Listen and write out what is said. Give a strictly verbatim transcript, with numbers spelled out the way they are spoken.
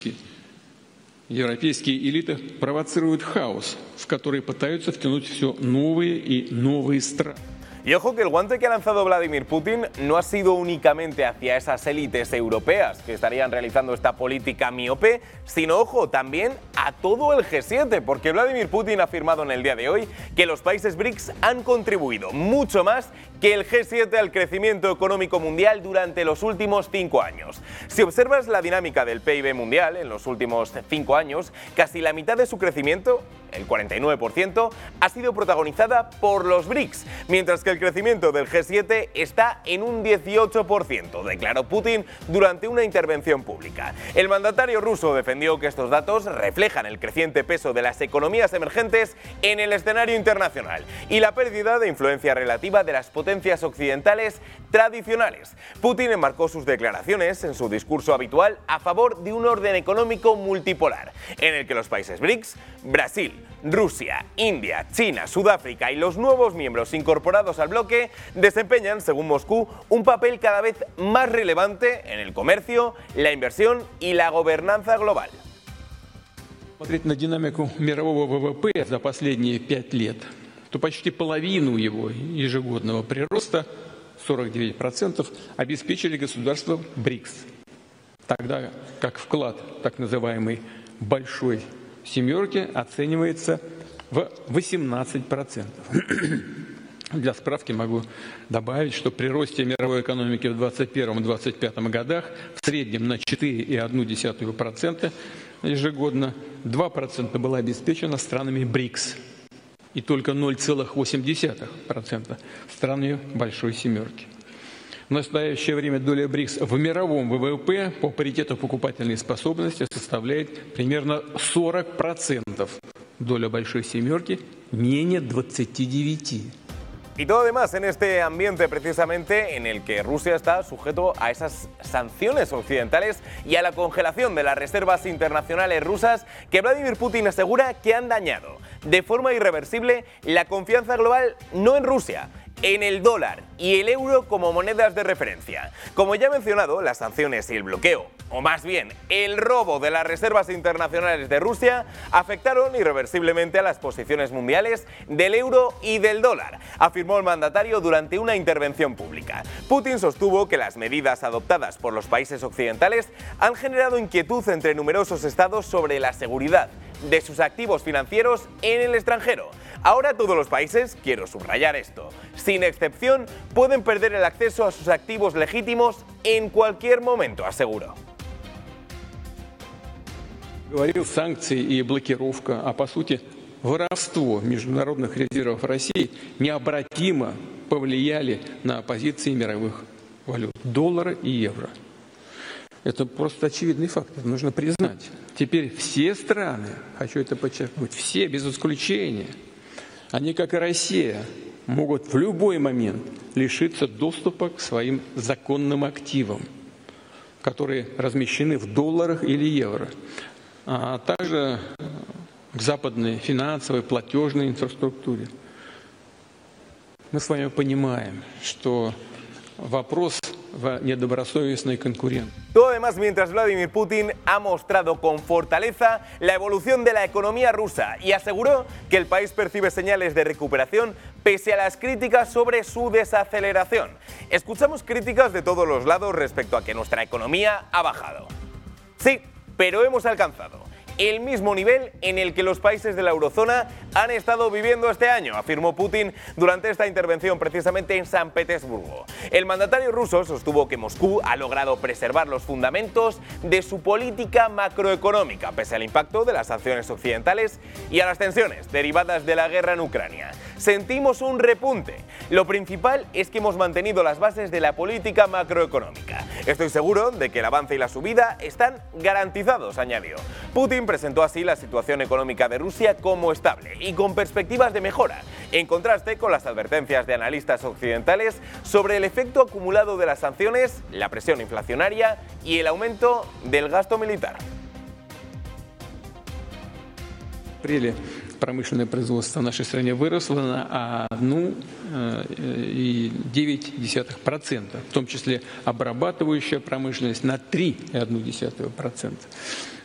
Европейские элиты провоцируют хаос, в который пытаются втянуть все новые и новые страны. Y ojo que el guante que ha lanzado Vladimir Putin no ha sido únicamente hacia esas élites europeas que estarían realizando esta política miope, sino, ojo, también a todo el G siete, porque Vladimir Putin ha afirmado en el día de hoy que los países BRICS han contribuido mucho más que el G siete al crecimiento económico mundial durante los últimos cinco años. Si observas la dinámica del P I B mundial en los últimos cinco años, casi la mitad de su crecimiento, el cuarenta y nueve por ciento, ha sido protagonizada por los BRICS, mientras que el crecimiento del G siete está en un dieciocho por ciento, declaró Putin durante una intervención pública. El mandatario ruso defendió que estos datos reflejan el creciente peso de las economías emergentes en el escenario internacional y la pérdida de influencia relativa de las potencias occidentales tradicionales. Putin enmarcó sus declaraciones en su discurso habitual a favor de un orden económico multipolar, en el que los países BRICS, Brasil, Rusia, India, China, Sudáfrica y los nuevos miembros incorporados al bloque desempeñan, según Moscú, un papel cada vez más relevante en el comercio, la inversión y la gobernanza global. Смотреть на динамику мирового вэ вэ пэ за последние пять лет, то почти половину его ежегодного прироста, сорок девять процентов, обеспечили государства БРИКС, тогда как вклад так называемой «большой семерки» оценивается в восемнадцать процентов. Для справки могу добавить, что при росте мировой экономики в двадцать первом — двадцать пятом годах в среднем на четыре и одну десятую процента ежегодно два процента было обеспечено странами БРИКС и только ноль целых восемь десятых процента странами Большой Семерки. В настоящее время доля БРИКС в мировом вэ вэ пэ по паритету покупательной способности составляет примерно сорок процентов. Доля Большой Семерки менее двадцати девяти. Y todo además en este ambiente precisamente en el que Rusia está sujeto a esas sanciones occidentales y a la congelación de las reservas internacionales rusas que Vladimir Putin asegura que han dañado de forma irreversible la confianza global no en Rusia, en el dólar y el euro como monedas de referencia. Como ya he mencionado, las sanciones y el bloqueo, o más bien el robo de las reservas internacionales de Rusia, afectaron irreversiblemente a las posiciones mundiales del euro y del dólar, afirmó el mandatario durante una intervención pública. Putin sostuvo que las medidas adoptadas por los países occidentales han generado inquietud entre numerosos estados sobre la seguridad de sus activos financieros en el extranjero. Ahora todos los países, quiero subrayar esto, sin excepción, pueden perder el acceso a sus activos legítimos en cualquier momento, aseguró. Говорил, санкции и блокировка, а по сути воровство международных резервов России необратимо повлияли на позиции мировых валют доллара и евро. Это просто очевидный факт, это нужно признать. Теперь все страны, хочу это подчеркнуть, все без исключения, они, как и Россия, могут в любой момент лишиться доступа к своим законным активам, которые размещены в долларах или евро, а также к западной финансовой, платежной инфраструктуре. Мы с вами понимаем, что вопрос в недобросовестной конкуренции. Todo además mientras Vladimir Putin ha mostrado con fortaleza la evolución de la economía rusa y aseguró que el país percibe señales de recuperación pese a las críticas sobre su desaceleración. Escuchamos críticas de todos los lados respecto a que nuestra economía ha bajado. Sí, pero hemos alcanzado el mismo nivel en el que los países de la eurozona han estado viviendo este año, afirmó Putin durante esta intervención precisamente en San Petersburgo. El mandatario ruso sostuvo que Moscú ha logrado preservar los fundamentos de su política macroeconómica, pese al impacto de las sanciones occidentales y a las tensiones derivadas de la guerra en Ucrania. Sentimos un repunte. Lo principal es que hemos mantenido las bases de la política macroeconómica. Estoy seguro de que el avance y la subida están garantizados, añadió. Putin presentó así la situación económica de Rusia como estable y con perspectivas de mejora, en contraste con las advertencias de analistas occidentales sobre el efecto acumulado de las sanciones, la presión inflacionaria y el aumento del gasto militar. Промышленное производство в нашей стране выросло на одну и девять десятых процента, в том числе обрабатывающая промышленность на три и одну десятую процента.